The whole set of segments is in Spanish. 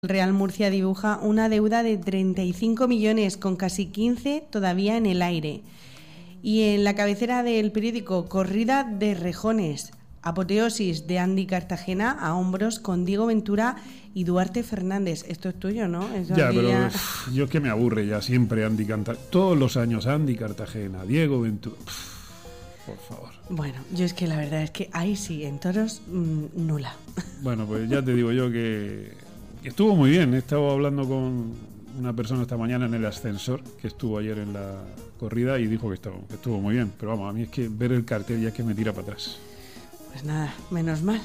El Real Murcia dibuja una deuda de 35 millones, con casi 15 todavía en el aire. Y en la cabecera del periódico, corrida de rejones, apoteosis de Andy Cartagena a hombros con Diego Ventura y Duarte Fernández. Esto es tuyo, ¿no? Pero yo es que me aburre ya siempre Andy Cartagena. Todos los años Andy Cartagena, Diego Ventura. Por favor. Bueno, yo es que la verdad es que ahí sí, en toros, nula. Bueno, pues ya te digo yo que estuvo muy bien. He estado hablando con una persona esta mañana en el ascensor que estuvo ayer en la corrida y dijo que estuvo muy bien. Pero vamos, a mí es que ver el cartel ya es que me tira para atrás. Pues nada, menos mal.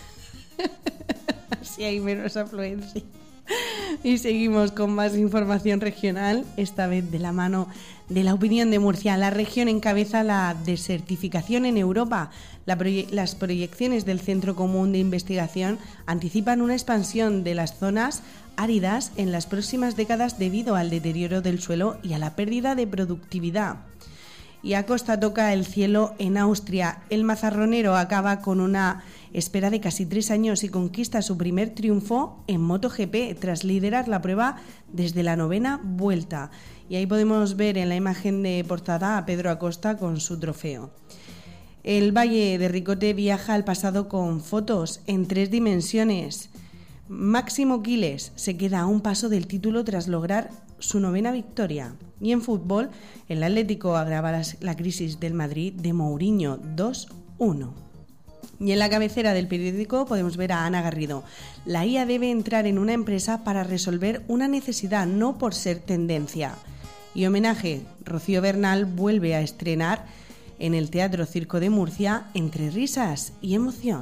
Así hay menos afluencia. Y seguimos con más información regional, esta vez de la mano de La Opinión de Murcia. La región encabeza la desertificación en Europa. Las proyecciones del Centro Común de Investigación anticipan una expansión de las zonas áridas en las próximas décadas debido al deterioro del suelo y a la pérdida de productividad. Y Acosta toca el cielo en Austria. El mazarronero acaba con una espera de casi 3 años y conquista su primer triunfo en MotoGP tras liderar la prueba desde la 9ª vuelta. Y ahí podemos ver en la imagen de portada a Pedro Acosta con su trofeo. El Valle de Ricote viaja al pasado con fotos en 3 dimensiones. Máximo Quiles se queda a un paso del título tras lograr su 9ª victoria. Y en fútbol, el Atlético agrava la crisis del Madrid de Mourinho 2-1. Y en la cabecera del periódico podemos ver a Ana Garrido. La IA debe entrar en una empresa para resolver una necesidad, no por ser tendencia. Y homenaje, Rocío Bernal vuelve a estrenar en el Teatro Circo de Murcia entre risas y emoción.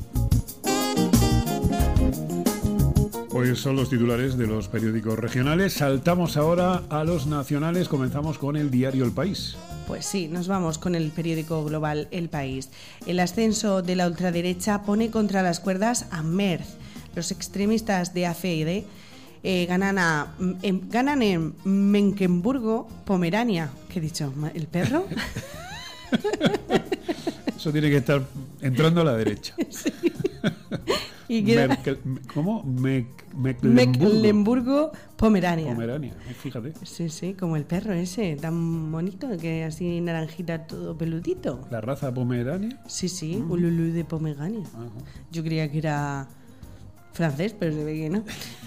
Pues son los titulares de los periódicos regionales. Saltamos ahora a los nacionales. Comenzamos con el diario El País. Pues sí, nos vamos con el periódico global El País. El ascenso de la ultraderecha pone contra las cuerdas a Merz. Los extremistas de AfD ganan en Mecklemburgo, Pomerania. ¿Qué he dicho? ¿El perro? Eso tiene que estar entrando a la derecha. Sí. Y ¿Cómo? Mecklemburgo, Pomerania. Pomerania, fíjate. Sí, como el perro ese, tan bonito, que así naranjita, todo peludito. ¿La raza Pomerania? Sí, Ululú de Pomerania. Ajá. Yo creía que era francés, pero se ve que no.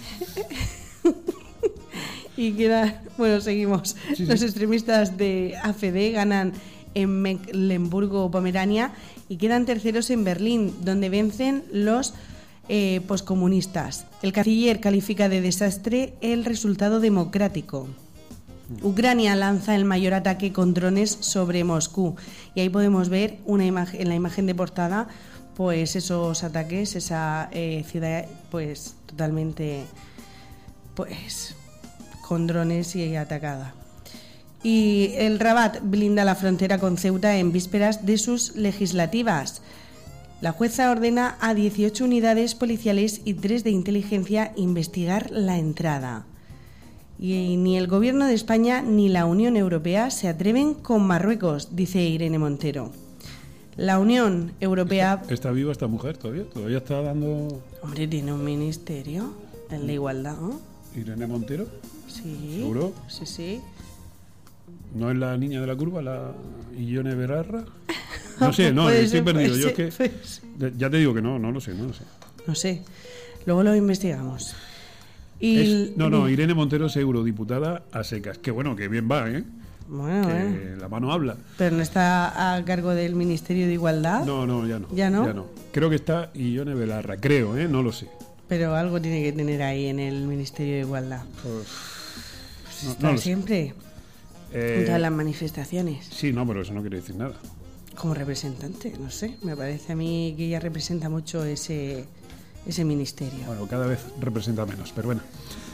Y seguimos. Sí. Los extremistas de AfD ganan en Mecklemburgo, Pomerania, y quedan terceros en Berlín, donde vencen los poscomunistas. El canciller califica de desastre el resultado democrático. Ucrania lanza el mayor ataque con drones sobre Moscú, y ahí podemos ver en la imagen de portada, pues esos ataques, esa ciudad pues totalmente pues con drones y atacada. Y el Rabat blinda la frontera con Ceuta en vísperas de sus legislativas. La jueza ordena a 18 unidades policiales y 3 de inteligencia investigar la entrada. Y ni el Gobierno de España ni la Unión Europea se atreven con Marruecos, dice Irene Montero. La Unión Europea... ¿Está viva esta mujer todavía? ¿Todavía está dando...? Hombre, tiene un ministerio en la igualdad, ¿no? ¿Irene Montero? Sí. ¿Seguro? Sí. ¿No es la niña de la curva, la Ione Belarra? No sé, estoy perdido. Yo es que ya te digo que no lo sé. No sé. Luego lo investigamos. Irene Montero es eurodiputada a secas. Que bueno, que bien va, ¿eh? Bueno, la mano habla. ¿Pero no está a cargo del Ministerio de Igualdad? No, ya no. ¿Ya no? Creo que está Ione Belarra, creo, no lo sé. Pero algo tiene que tener ahí en el Ministerio de Igualdad. Pues está no siempre en todas las manifestaciones. Sí, pero eso no quiere decir nada. Como representante, no sé. Me parece a mí que ella representa mucho ese ministerio. Bueno, cada vez representa menos, pero bueno.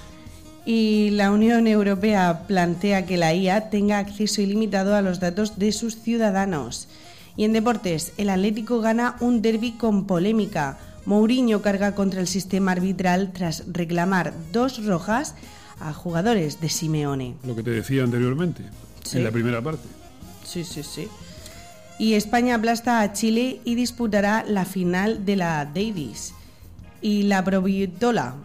Y la Unión Europea plantea que la IA tenga acceso ilimitado a los datos de sus ciudadanos. Y en deportes, el Atlético gana un derbi con polémica. Mourinho carga contra el sistema arbitral tras reclamar 2 rojas a jugadores de Simeone. Lo que te decía anteriormente, sí. En la primera parte. Sí. Y España aplasta a Chile y disputará la final de la Davis. Y la Provitola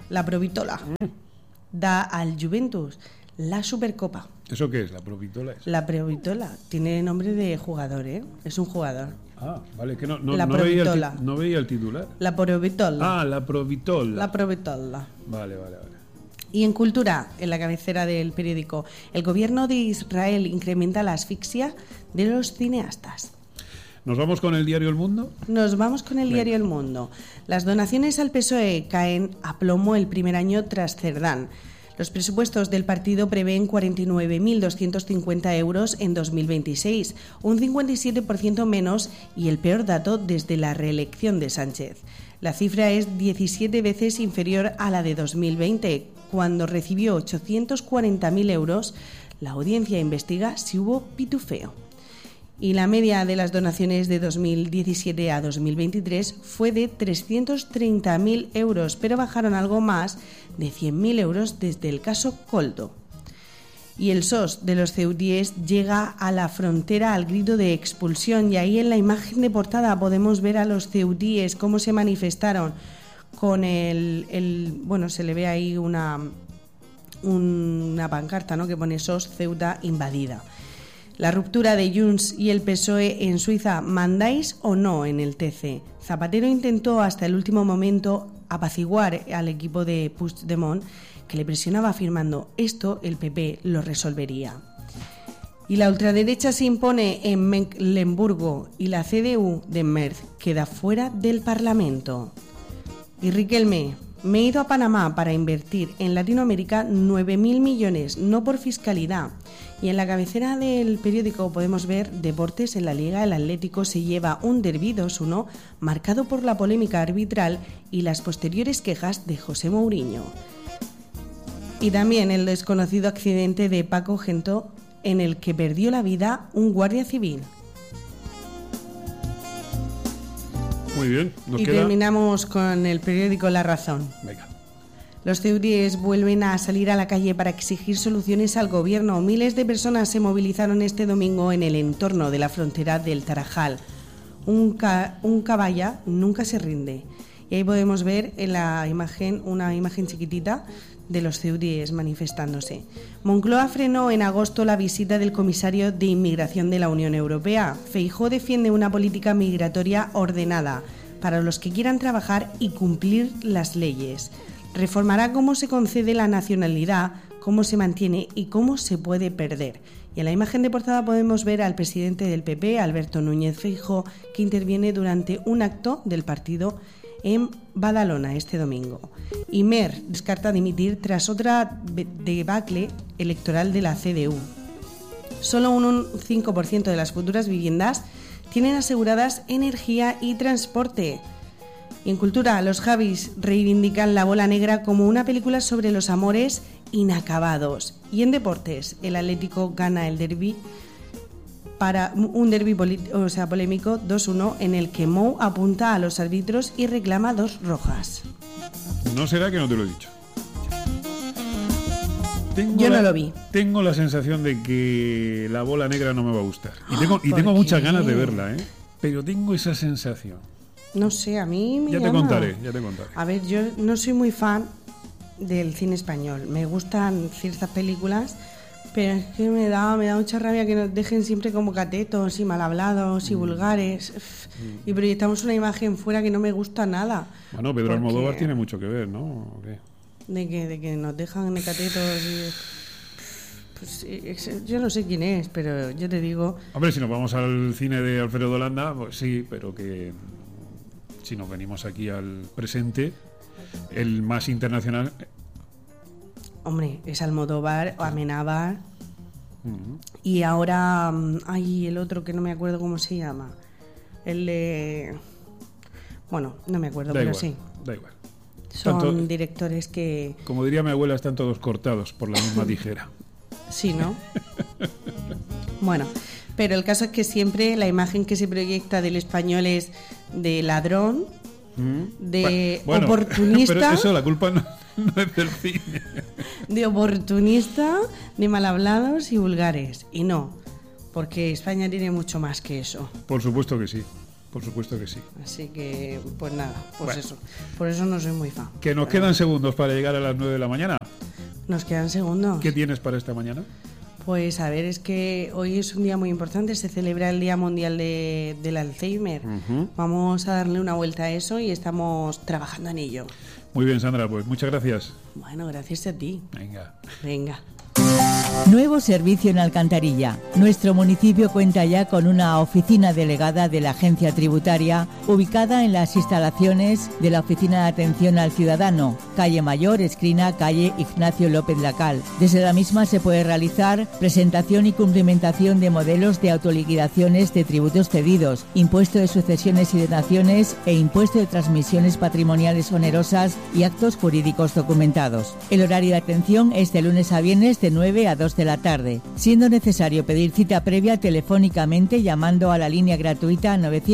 da al Juventus la Supercopa. ¿Eso qué es? ¿La Provitola? La Provitola tiene nombre de jugador, ¿eh? Es un jugador. Ah, vale, que no veía el titular. La Provitola. Ah, la Provitola. La Provitola. Vale. Y en cultura, en la cabecera del periódico, el gobierno de Israel incrementa la asfixia de los cineastas. ¿Nos vamos con el diario El Mundo? Nos vamos con el diario El Mundo. Las donaciones al PSOE caen a plomo el primer año tras Cerdán. Los presupuestos del partido prevén 49.250 euros en 2026, un 57% menos y el peor dato desde la reelección de Sánchez. La cifra es 17 veces inferior a la de 2020, cuando recibió 840.000 euros. La audiencia investiga si hubo pitufeo. Y la media de las donaciones de 2017 a 2023 fue de 330.000 euros, pero bajaron algo más de 100.000 euros desde el caso Coldo. Y el SOS de los ceutíes llega a la frontera al grito de expulsión, y ahí en la imagen de portada podemos ver a los ceutíes cómo se manifestaron con bueno, se le ve ahí una pancarta, ¿no?, que pone SOS Ceuta invadida. La ruptura de Junts y el PSOE en Suiza, ¿mandáis o no en el TC? Zapatero intentó hasta el último momento apaciguar al equipo de Puigdemont, que le presionaba afirmando esto el PP lo resolvería. Y la ultraderecha se impone en Mecklemburgo y la CDU de Merz queda fuera del Parlamento. Y Riquelme: me he ido a Panamá para invertir en Latinoamérica 9.000 millones, no por fiscalidad. Y en la cabecera del periódico podemos ver deportes en la Liga. El Atlético se lleva un derbi 2-1 marcado por la polémica arbitral y las posteriores quejas de José Mourinho. Y también el desconocido accidente de Paco Gento, en el que perdió la vida un guardia civil. Muy bien. Terminamos con el periódico La Razón. Venga. Los ceutíes vuelven a salir a la calle para exigir soluciones al gobierno. Miles de personas se movilizaron este domingo en el entorno de la frontera del Tarajal. Un caballa nunca se rinde. Y ahí podemos ver en la imagen, una imagen chiquitita de los ceutíes manifestándose. Moncloa frenó en agosto la visita del comisario de Inmigración de la Unión Europea. Feijóo defiende una política migratoria ordenada para los que quieran trabajar y cumplir las leyes. Reformará cómo se concede la nacionalidad, cómo se mantiene y cómo se puede perder. Y en la imagen de portada podemos ver al presidente del PP, Alberto Núñez Feijóo, que interviene durante un acto del partido en Badalona este domingo. Y Mer descarta dimitir tras otra debacle electoral de la CDU. Solo un 5% de las futuras viviendas tienen aseguradas energía y transporte. Y en cultura, los Javis reivindican La Bola Negra como una película sobre los amores inacabados. Y en deportes, el Atlético gana el derbi para un derbi polémico 2-1 en el que Mou apunta a los árbitros y reclama 2 rojas. ¿No será que no te lo he dicho? Yo no lo vi. Tengo la sensación de que La Bola Negra no me va a gustar. Y tengo muchas ganas de verla, ¿eh? Pero tengo esa sensación. No sé, a mí me Ya te contaré. A ver, yo no soy muy fan del cine español. Me gustan ciertas películas, pero es que me da mucha rabia que nos dejen siempre como catetos y mal hablados y vulgares. Y proyectamos una imagen fuera que no me gusta nada. Bueno, Pedro Almodóvar tiene mucho que ver, ¿no? ¿O qué? De que nos dejan de catetos y... Pues, yo no sé quién es, pero yo te digo... Hombre, si nos vamos al cine de Alfredo Dolanda, pues sí, pero que si nos venimos aquí al presente, el más internacional... Hombre, es Almodóvar o Amenábar. Y ahora hay el otro que no me acuerdo cómo se llama. El de... Bueno, no me acuerdo, pero sí. Da igual. Son directores que... Como diría mi abuela, están todos cortados por la misma tijera. Sí, ¿no? Bueno, pero el caso es que siempre la imagen que se proyecta del español es de ladrón, de oportunista... Pero eso, la culpa no es del cine. De oportunista, de mal hablados y vulgares. Y no, porque España tiene mucho más que eso. Por supuesto que sí. Por supuesto que sí. Así que, pues nada, pues bueno. eso. Por eso no soy muy fan. Que nos quedan segundos para llegar a las 9 de la mañana. Nos quedan segundos. ¿Qué tienes para esta mañana? Pues a ver, es que hoy es un día muy importante, se celebra el Día Mundial del Alzheimer. Vamos a darle una vuelta a eso y estamos trabajando en ello. Muy bien, Sandra, pues muchas gracias. Bueno, gracias a ti. Venga. Nuevo servicio en Alcantarilla. Nuestro municipio cuenta ya con una oficina delegada de la Agencia Tributaria ubicada en las instalaciones de la Oficina de Atención al Ciudadano, calle Mayor, esquina calle Ignacio López Lacal. Desde la misma se puede realizar presentación y cumplimentación de modelos de autoliquidaciones de tributos cedidos, impuesto de sucesiones y donaciones e impuesto de transmisiones patrimoniales onerosas y actos jurídicos documentados. El horario de atención es de lunes a viernes de 9 a 2 de la tarde, siendo necesario pedir cita previa telefónicamente llamando a la línea gratuita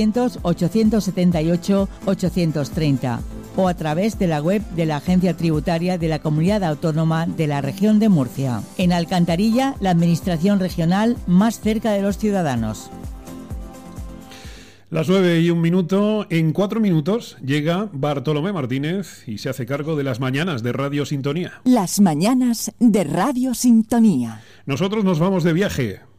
900-878-830 o a través de la web de la Agencia Tributaria de la Comunidad Autónoma de la Región de Murcia. En Alcantarilla, la administración regional más cerca de los ciudadanos. Las 9:01. En 4 minutos llega Bartolomé Martínez y se hace cargo de las mañanas de Radio Sintonía. Las mañanas de Radio Sintonía. Nosotros nos vamos de viaje.